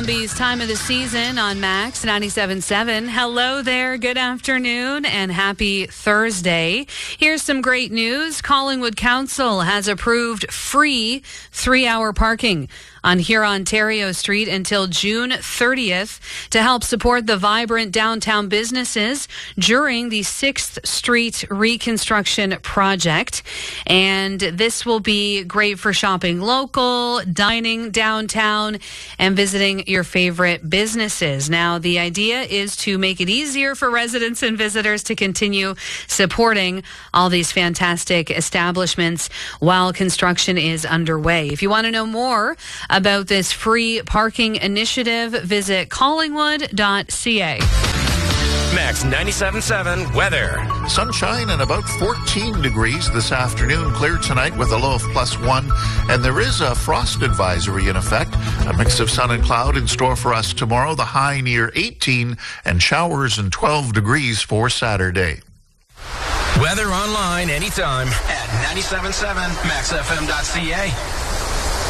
Crombie's time of the season on Max 97.7. Hello there. Good afternoon and happy Thursday. Here's some great news. Collingwood Council has approved free 3-hour parking on Hurontario Street until June 30th to help support the vibrant downtown businesses during the 6th Street reconstruction project. And this will be great for shopping local, dining downtown, and visiting your favorite businesses. Now, the idea is to make it easier for residents and visitors to continue supporting all these fantastic establishments while construction is underway. If you want to know more about this free parking initiative, visit collingwood.ca. Max 97.7 weather. Sunshine and about 14 degrees this afternoon. Clear tonight with a low of +1. And there is a frost advisory in effect. A mix of sun and cloud in store for us tomorrow. The high near 18 and showers and 12 degrees for Saturday. Weather online anytime at 97.7maxfm.ca.